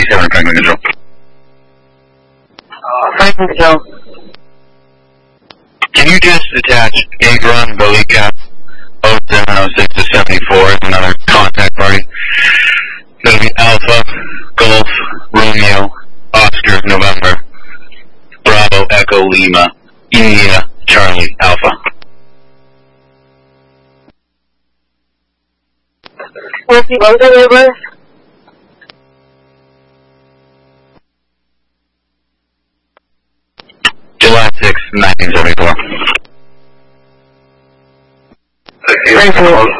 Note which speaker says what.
Speaker 1: 27 Franklin Control.
Speaker 2: Franklin Control.
Speaker 1: Can you just attach Agron, Belika, 0706 to 74 as another contact party? That'll be Alpha, Golf, Romeo, Oscar, November, Bravo, Echo, Lima, India, Charlie, Alpha.
Speaker 2: What's the other number?
Speaker 1: July 6, 1974.
Speaker 2: Thank you.